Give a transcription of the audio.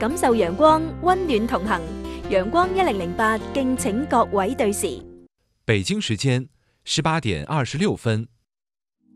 感受陽光，温暖同行。陽光1008，敬請各位對時。 北京時間18點26分。